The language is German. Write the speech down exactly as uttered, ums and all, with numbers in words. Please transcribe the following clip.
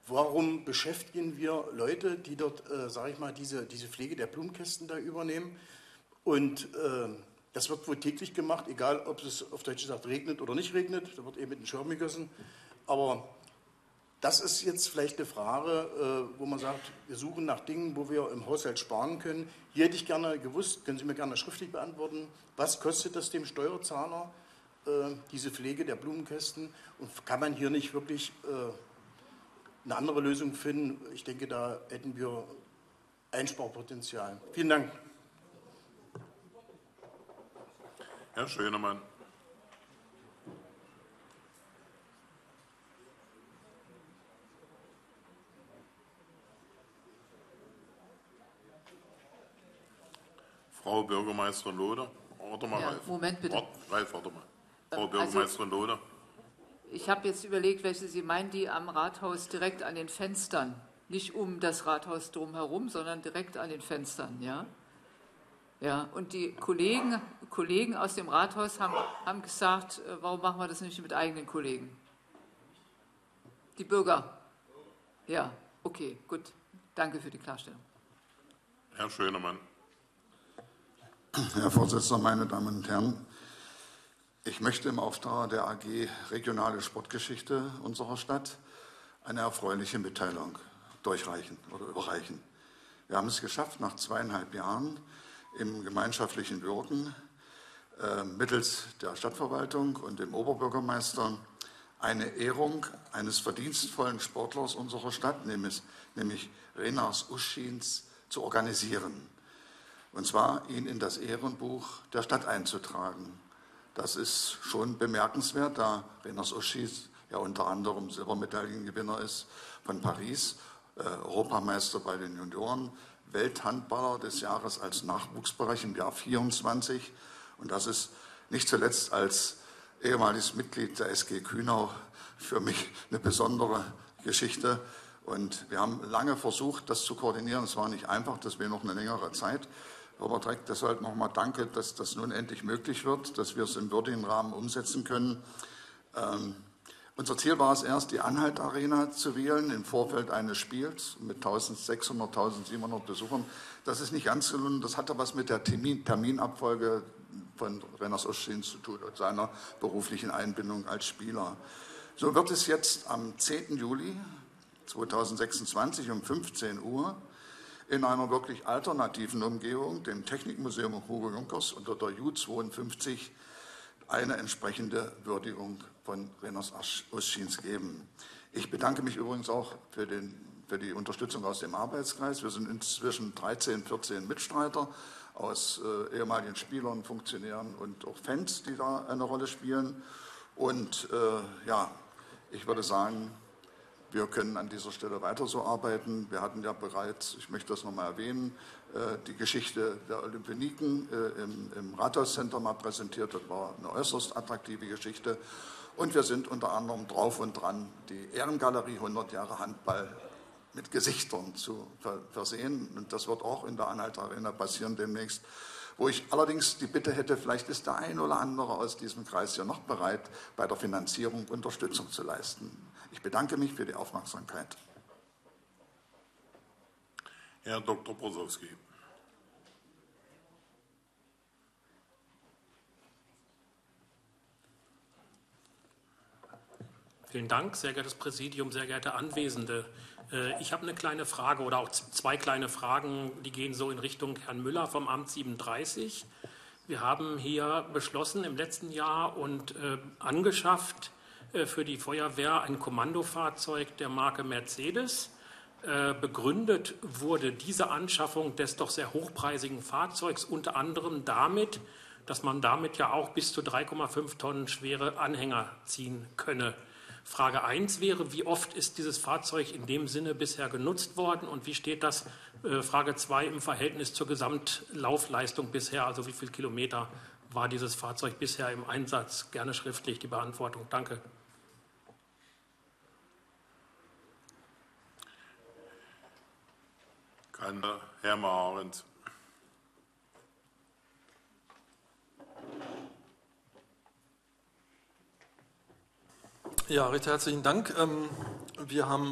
warum beschäftigen wir Leute, die dort, äh, sage ich mal, diese, diese Pflege der Blumenkästen da übernehmen? Und äh, das wird wohl täglich gemacht, egal ob es auf Deutsch gesagt regnet oder nicht regnet, da wird eben mit dem Schirm gegossen. Aber das ist jetzt vielleicht eine Frage, äh, wo man sagt, wir suchen nach Dingen, wo wir im Haushalt sparen können. Hier hätte ich gerne gewusst, können Sie mir gerne schriftlich beantworten, was kostet das dem Steuerzahler, äh, diese Pflege der Blumenkästen? Und kann man hier nicht wirklich äh, eine andere Lösung finden? Ich denke, da hätten wir Einsparpotenzial. Vielen Dank. Herr Schönemann. Frau Bürgermeisterin Loder. Warte mal, Ja, Ralf. Moment bitte. Wart, Ralf, warte mal. Frau Also, Bürgermeisterin Loder. Ich habe jetzt überlegt, welche Sie meinen, die am Rathaus direkt an den Fenstern. Nicht um das Rathaus drumherum, sondern direkt an den Fenstern, ja? Ja, und die Kollegen, Kollegen aus dem Rathaus haben, haben gesagt, äh, warum machen wir das nicht mit eigenen Kollegen? Die Bürger. Ja, okay, gut. Danke für die Klarstellung. Herr Schönemann. Herr Vorsitzender, meine Damen und Herren, ich möchte im Auftrag der A G Regionale Sportgeschichte unserer Stadt eine erfreuliche Mitteilung durchreichen oder überreichen. Wir haben es geschafft, nach zweieinhalb Jahren im gemeinschaftlichen Wirken äh, mittels der Stadtverwaltung und dem Oberbürgermeister eine Ehrung eines verdienstvollen Sportlers unserer Stadt, nämlich, nämlich Renas Uschins, zu organisieren. Und zwar ihn in das Ehrenbuch der Stadt einzutragen. Das ist schon bemerkenswert, da Renas Uschis ja unter anderem Silbermedaillengewinner ist von Paris, äh, Europameister bei den Junioren, Welthandballer des Jahres als Nachwuchsbereich im Jahr vierundzwanzig. Und das ist nicht zuletzt als ehemaliges Mitglied der S G Kühnau für mich eine besondere Geschichte. Und wir haben lange versucht, das zu koordinieren. Es war nicht einfach, deswegen noch eine längere Zeit. Robert Reck, deshalb nochmal danke, dass das nun endlich möglich wird, dass wir es im würdigen Rahmen umsetzen können. Ähm, unser Ziel war es erst, die Anhalt Arena zu wählen im Vorfeld eines Spiels mit eintausendsechshundert, eintausendsiebenhundert Besuchern. Das ist nicht ganz gelungen. Das hatte was mit der Termin, Terminabfolge von Renas Uschins zu tun und seiner beruflichen Einbindung als Spieler. So wird es jetzt am zehnten Juli zweitausendsechsundzwanzig um fünfzehn Uhr in einer wirklich alternativen Umgebung, dem Technikmuseum Hugo Junkers unter der Ju zweiundfünfzig, eine entsprechende Würdigung von Renas Uschins geben. Ich bedanke mich übrigens auch für, den, für die Unterstützung aus dem Arbeitskreis. Wir sind inzwischen dreizehn, vierzehn Mitstreiter aus äh, ehemaligen Spielern, Funktionären und auch Fans, die da eine Rolle spielen. Und äh, ja, ich würde sagen, wir können an dieser Stelle weiter so arbeiten. Wir hatten ja bereits, ich möchte das nochmal erwähnen, die Geschichte der Olympioniken im, im Rathauscenter mal präsentiert. Das war eine äußerst attraktive Geschichte. Und wir sind unter anderem drauf und dran, die Ehrengalerie hundert Jahre Handball mit Gesichtern zu versehen. Und das wird auch in der Anhalt Arena passieren demnächst. Wo ich allerdings die Bitte hätte, vielleicht ist der ein oder andere aus diesem Kreis ja noch bereit, bei der Finanzierung Unterstützung zu leisten. Ich bedanke mich für die Aufmerksamkeit. Herr Doktor Brosowski. Vielen Dank, sehr geehrtes Präsidium, sehr geehrte Anwesende. Ich habe eine kleine Frage oder auch zwei kleine Fragen, die gehen so in Richtung Herrn Müller vom Amt siebenunddreißig. Wir haben hier beschlossen im letzten Jahr und äh, angeschafft äh, für die Feuerwehr ein Kommandofahrzeug der Marke Mercedes. Äh, begründet wurde diese Anschaffung des doch sehr hochpreisigen Fahrzeugs unter anderem damit, dass man damit ja auch bis zu drei Komma fünf Tonnen schwere Anhänger ziehen könne. Frage eins wäre, wie oft ist dieses Fahrzeug in dem Sinne bisher genutzt worden und wie steht das, äh, Frage zwei, im Verhältnis zur Gesamtlaufleistung bisher, also wie viele Kilometer war dieses Fahrzeug bisher im Einsatz? Gerne schriftlich die Beantwortung. Danke. Kann Herr Mahrens. Ja, recht herzlichen Dank. Wir haben